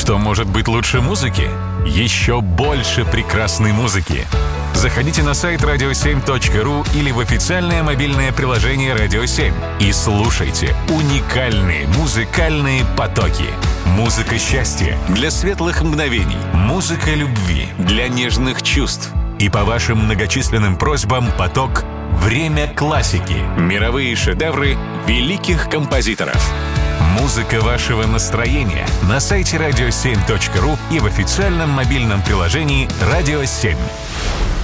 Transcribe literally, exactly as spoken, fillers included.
Что может быть лучше музыки? Еще больше прекрасной музыки. Заходите на сайт радио семь точка ру или в официальное мобильное приложение «Радио семь» и слушайте уникальные музыкальные потоки. Музыка счастья для светлых мгновений, музыка любви для нежных чувств. И по вашим многочисленным просьбам поток «Время классики». Мировые шедевры великих композиторов. Музыка вашего настроения на сайте радио семь точка ру и в официальном мобильном приложении «Радио семь».